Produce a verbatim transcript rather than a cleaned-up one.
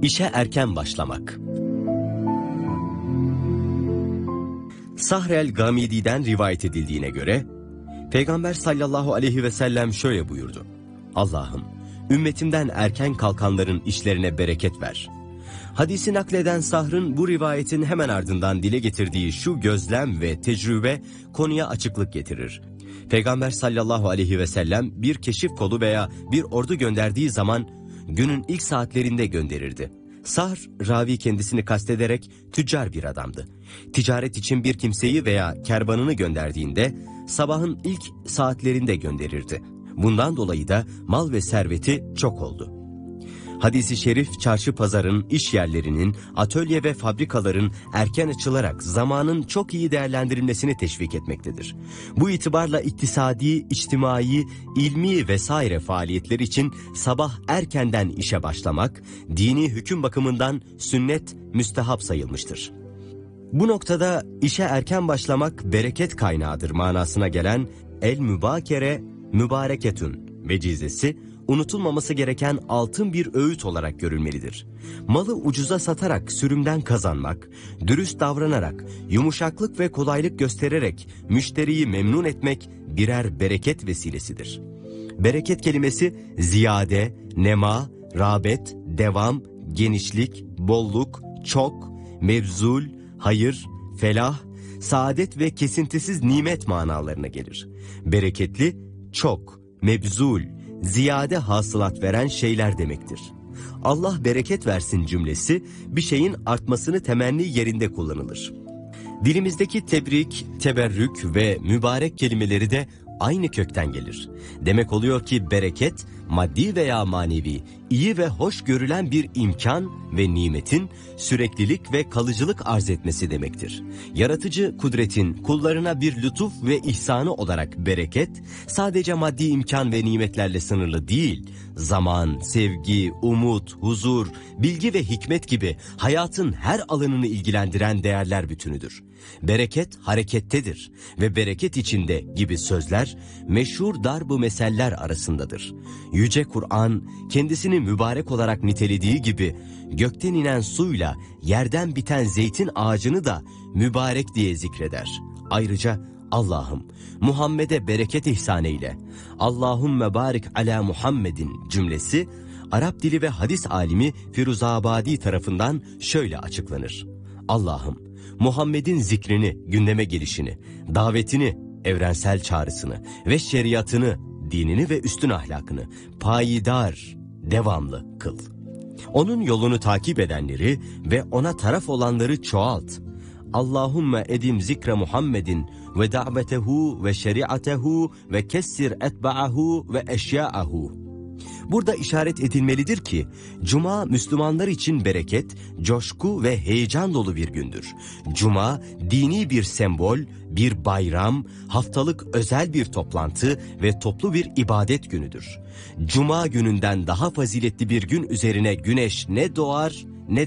İşe erken başlamak. Sahr el-Gamidi'den rivayet edildiğine göre, Peygamber sallallahu aleyhi ve sellem şöyle buyurdu: Allah'ım, ümmetimden erken kalkanların işlerine bereket ver. Hadisi nakleden Sahr'ın bu rivayetin hemen ardından dile getirdiği şu gözlem ve tecrübe konuya açıklık getirir. Peygamber sallallahu aleyhi ve sellem bir keşif kolu veya bir ordu gönderdiği zaman günün ilk saatlerinde gönderirdi. Sahr, ravi kendisini kastederek tüccar bir adamdı. Ticaret için bir kimseyi veya kervanını gönderdiğinde sabahın ilk saatlerinde gönderirdi. Bundan dolayı da mal ve serveti çok oldu. Hadis-i şerif, çarşı pazarın, iş yerlerinin, atölye ve fabrikaların erken açılarak zamanın çok iyi değerlendirilmesini teşvik etmektedir. Bu itibarla iktisadi, içtimai, ilmi vesaire faaliyetler için sabah erkenden işe başlamak, dini hüküm bakımından sünnet, müstehap sayılmıştır. Bu noktada işe erken başlamak bereket kaynağıdır manasına gelen el-mübakere mübareketün vecizesi, unutulmaması gereken altın bir öğüt olarak görülmelidir. Malı ucuza satarak sürümden kazanmak, dürüst davranarak, yumuşaklık ve kolaylık göstererek müşteriyi memnun etmek birer bereket vesilesidir. Bereket kelimesi ziyade, nema, rağbet, devam, genişlik, bolluk, çok, mevzul, hayır, felah, saadet ve kesintisiz nimet manalarına gelir. Bereketli, çok, mebzul, ziyade hasılat veren şeyler demektir. Allah bereket versin cümlesi bir şeyin artmasını temenni yerinde kullanılır. Dilimizdeki tebrik, teberrük ve mübarek kelimeleri de aynı kökten gelir. Demek oluyor ki bereket, maddi veya manevi, iyi ve hoş görülen bir imkan ve nimetin süreklilik ve kalıcılık arz etmesi demektir. Yaratıcı kudretin kullarına bir lütuf ve ihsanı olarak bereket, sadece maddi imkan ve nimetlerle sınırlı değil, zaman, sevgi, umut, huzur, bilgi ve hikmet gibi hayatın her alanını ilgilendiren değerler bütünüdür. Bereket harekettedir ve bereket içinde gibi sözler meşhur darb-ı meseller arasındadır. Yüce Kur'an kendisini mübarek olarak nitelediği gibi gökten inen suyla yerden biten zeytin ağacını da mübarek diye zikreder. Ayrıca Allah'ım Muhammed'e bereket ihsan eyle, Allahümme barik ala Muhammedin cümlesi Arap dili ve hadis alimi Firuzabadi tarafından şöyle açıklanır: Allah'ım Muhammed'in zikrini, gündeme gelişini, davetini, evrensel çağrısını ve şeriatını, dinini ve üstün ahlakını payidar, devamlı kıl. Onun yolunu takip edenleri ve ona taraf olanları çoğalt. Allahümme edim zikre Muhammedin ve davetehu ve şeriatehu ve kessir etba'ahu ve eşya'ahu. Burada işaret edilmelidir ki, Cuma Müslümanlar için bereket, coşku ve heyecan dolu bir gündür. Cuma, dini bir sembol, bir bayram, haftalık özel bir toplantı ve toplu bir ibadet günüdür. Cuma gününden daha faziletli bir gün üzerine güneş ne doğar ne